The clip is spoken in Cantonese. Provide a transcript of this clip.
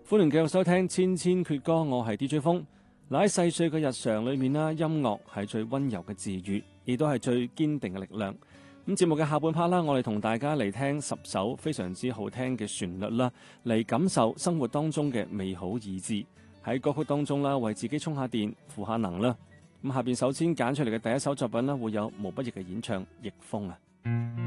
歡迎繼續收聽千千闕歌，我係 DJ 風。喺細碎嘅日常裏面啦，音樂係最溫柔嘅治愈，亦都係最堅定嘅力量。咁節目嘅下半 part 啦，我哋同大家嚟聽10首非常之好聽嘅旋律啦，嚟感受生活當中嘅美好意志。喺歌曲當中啦，為自己充下電，賦下能啦。咁下邊首先揀出嚟嘅第一首作品啦，會有毛不易嘅演唱《逆風》啊。